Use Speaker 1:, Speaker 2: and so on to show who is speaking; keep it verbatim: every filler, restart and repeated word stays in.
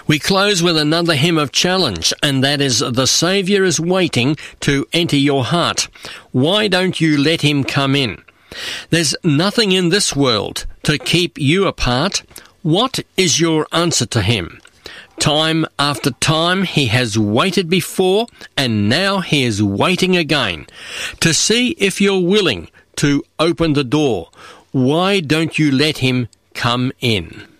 Speaker 1: We close with another hymn of challenge, and that is, the Saviour is waiting to enter your heart. Why don't you let him come in? There's nothing in this world to keep you apart. What is your answer to him? Time after time he has waited before, and now he is waiting again to see if you're willing to open the door. Why don't you let him come in?